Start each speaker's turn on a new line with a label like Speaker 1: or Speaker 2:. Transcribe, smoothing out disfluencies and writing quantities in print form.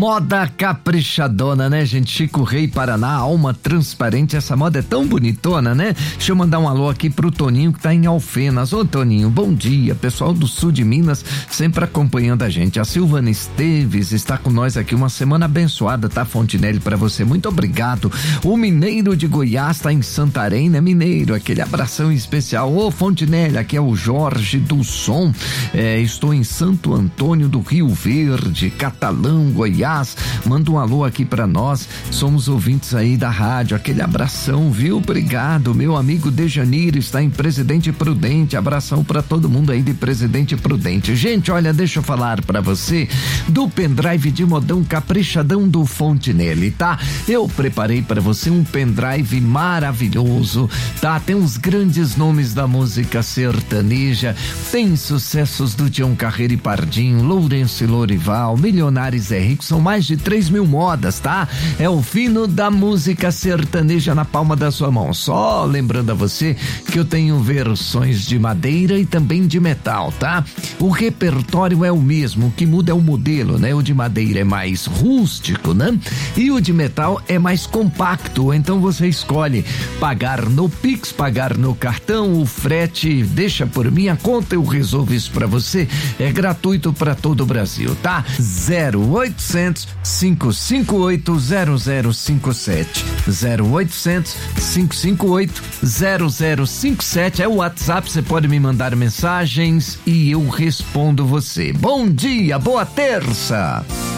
Speaker 1: Moda caprichadona, né, gente? Chico Rei, Paraná, alma transparente, essa moda é tão bonitona, né? Deixa eu mandar um alô aqui pro Toninho que tá em Alfenas. Ô Toninho, bom dia, pessoal do sul de Minas sempre acompanhando a gente. A Silvana Esteves está com nós aqui, uma semana abençoada, tá, Fontinelli, pra você, muito obrigado. O Mineiro de Goiás tá em Santarém, né, Mineiro? Aquele abração especial. Ô Fontinelli, aqui é o Jorge do Som, estou em Santo Antônio do Rio Verde, Catalão, Goiás. Manda um alô aqui pra nós, somos ouvintes aí da rádio, aquele abração, viu? Obrigado. Meu amigo Dejanir está em Presidente Prudente, abração pra todo mundo aí de Presidente Prudente. Gente, olha, deixa eu falar pra você do pendrive de modão caprichadão do Fontinelli, tá? Eu preparei pra você um pendrive maravilhoso, tá? Tem uns grandes nomes da música sertaneja, tem sucessos do Tião Carreiro e Pardinho, Lourenço e Lorival, Milionários é Rico, são mais de 3.000 modas, tá? É o fino da música sertaneja na palma da sua mão. Só lembrando a você que eu tenho versões de madeira e também de metal, tá? O repertório é o mesmo, o que muda é o modelo, né? O de madeira é mais rústico, né? E o de metal é mais compacto, então você escolhe pagar no Pix, pagar no cartão, o frete deixa por minha conta, eu resolvo isso pra você, é gratuito pra todo o Brasil, tá? 0800 558 0057 0800 558 0057 é o WhatsApp, você pode me mandar mensagens e eu respondo você. Bom dia, boa terça!